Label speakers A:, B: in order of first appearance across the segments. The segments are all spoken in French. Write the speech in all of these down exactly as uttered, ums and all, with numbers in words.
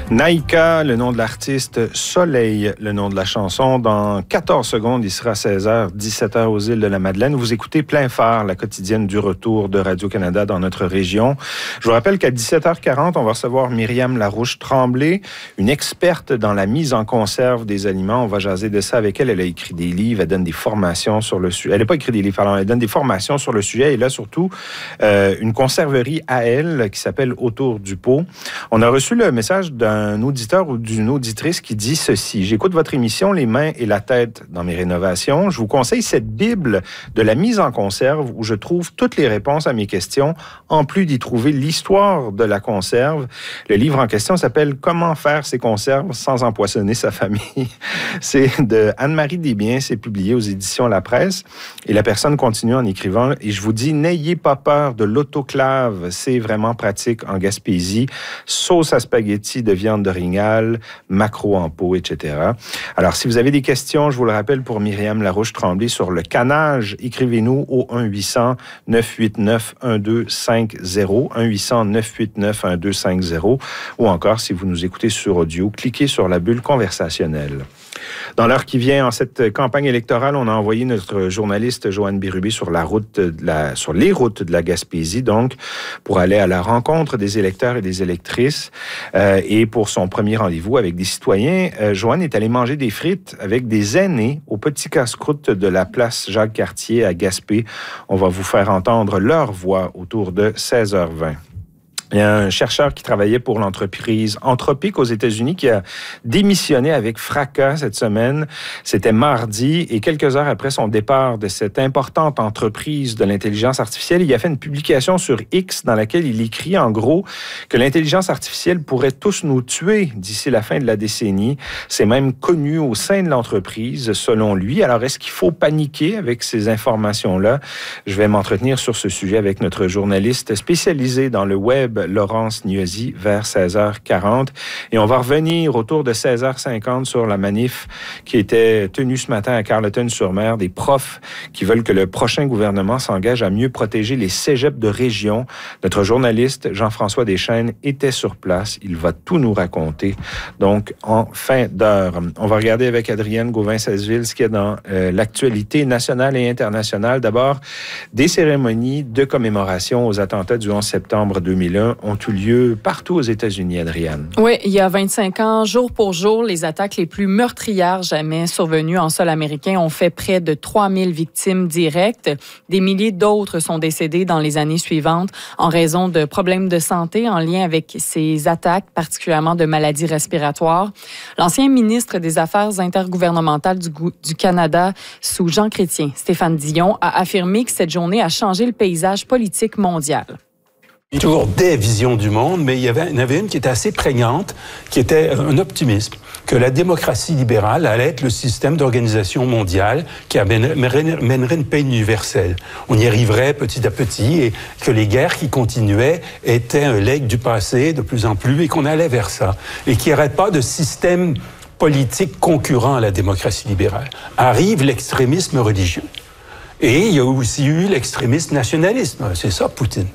A: Naïka, le nom de l'artiste, Soleil, le nom de la chanson. Dans quatorze secondes, il sera seize heures, dix-sept heures aux îles de la Madeleine. Vous écoutez Plein Phare, la quotidienne du retour de Radio-Canada dans notre région. Je vous rappelle qu'à dix-sept heures quarante, on va recevoir Myriam Larouche-Tremblay, une experte dans la mise en conserve des aliments. On va jaser de ça avec elle. Elle a écrit des livres, elle donne des formations sur le sujet. Elle n'a pas écrit des livres, pardon, elle donne des formations sur le sujet. Et là, surtout, euh, une conserverie à elle qui s'appelle Autour du pot. On a reçu le message d'un un auditeur ou d'une auditrice qui dit ceci. J'écoute votre émission Les mains et la tête dans mes rénovations. Je vous conseille cette Bible de la mise en conserve où je trouve toutes les réponses à mes questions, en plus d'y trouver l'histoire de la conserve. Le livre en question s'appelle Comment faire ses conserves sans empoisonner sa famille. C'est de Anne-Marie Desbiens. C'est publié aux éditions La Presse. Et la personne continue en écrivant. Et je vous dis, n'ayez pas peur de l'autoclave. C'est vraiment pratique en Gaspésie. Sauce à spaghetti de viande d'orignal, maquereau en pot, et cetera. Alors, si vous avez des questions, je vous le rappelle, pour Myriam Larouche-Tremblay sur le canage, écrivez-nous au un huit cents neuf huit neuf un deux cinq zéro, un huit cents neuf huit neuf un deux cinq zéro, ou encore, si vous nous écoutez sur audio, cliquez sur la bulle conversationnelle. Dans l'heure qui vient, en cette campagne électorale, on a envoyé notre journaliste Joanne Bérubé sur la route de la, sur les routes de la Gaspésie, donc, pour aller à la rencontre des électeurs et des électrices. Euh, et pour son premier rendez-vous avec des citoyens, euh, Joanne est allée manger des frites avec des aînés au petit casse-croûte de la place Jacques-Cartier à Gaspé. On va vous faire entendre leur voix autour de seize heures vingt. Il y a un chercheur qui travaillait pour l'entreprise Anthropic aux États-Unis qui a démissionné avec fracas cette semaine. C'était mardi et quelques heures après son départ de cette importante entreprise de l'intelligence artificielle, il a fait une publication sur X dans laquelle il écrit en gros que l'intelligence artificielle pourrait tous nous tuer d'ici la fin de la décennie. C'est même connu au sein de l'entreprise, selon lui. Alors, est-ce qu'il faut paniquer avec ces informations-là? Je vais m'entretenir sur ce sujet avec notre journaliste spécialisé dans le web, Laurence Nieuzy, vers seize heures quarante. Et on va revenir autour de seize heures cinquante sur la manif qui était tenue ce matin à Carleton-sur-Mer, des profs qui veulent que le prochain gouvernement s'engage à mieux protéger les cégeps de région. Notre journaliste Jean-François Deschênes était sur place. Il va tout nous raconter, donc, en fin d'heure. On va regarder avec Adrienne Gauvin-Cesville ce qu'il y a dans euh, l'actualité nationale et internationale. D'abord, des cérémonies de commémoration aux attentats du onze septembre deux mille un ont eu lieu partout aux États-Unis, Adrienne.
B: Oui, il y a vingt-cinq ans, jour pour jour, les attaques les plus meurtrières jamais survenues en sol américain ont fait près de trois mille victimes directes. Des milliers d'autres sont décédés dans les années suivantes en raison de problèmes de santé en lien avec ces attaques, particulièrement de maladies respiratoires. L'ancien ministre des Affaires intergouvernementales du, du Canada, sous Jean Chrétien, Stéphane Dion, a affirmé que cette journée a changé le paysage politique mondial.
C: Il y a toujours des visions du monde, mais il y, avait, il y en avait une qui était assez prégnante, qui était un optimisme, que la démocratie libérale allait être le système d'organisation mondiale qui amènerait, mènerait une paix universelle. On y arriverait petit à petit et que les guerres qui continuaient étaient un legs du passé de plus en plus et qu'on allait vers ça. Et qu'il n'y aurait pas de système politique concurrent à la démocratie libérale. Arrive l'extrémisme religieux. Et il y a aussi eu l'extrémisme nationalisme. C'est ça, Poutine.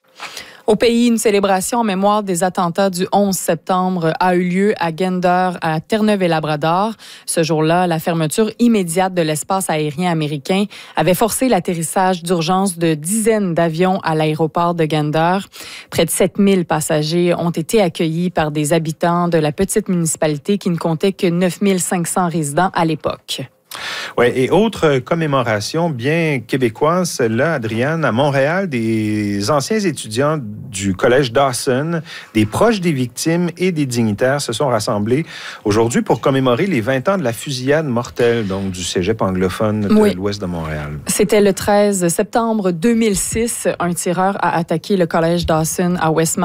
B: Au pays, une célébration en mémoire des attentats du onze septembre a eu lieu à Gander, à Terre-Neuve-et-Labrador. Ce jour-là, la fermeture immédiate de l'espace aérien américain avait forcé l'atterrissage d'urgence de dizaines d'avions à l'aéroport de Gander. Près de sept mille passagers ont été accueillis par des habitants de la petite municipalité qui ne comptait que neuf mille cinq cents résidents à l'époque.
A: Oui, et autre commémoration bien québécoise, celle-là, Adrienne, à Montréal, des anciens étudiants du collège Dawson, des proches des victimes et des dignitaires se sont rassemblés aujourd'hui pour commémorer les vingt ans de la fusillade mortelle, donc du cégep anglophone de oui. l'ouest de Montréal.
B: C'était le treize septembre deux mille six. Un tireur a attaqué le collège Dawson à Westmount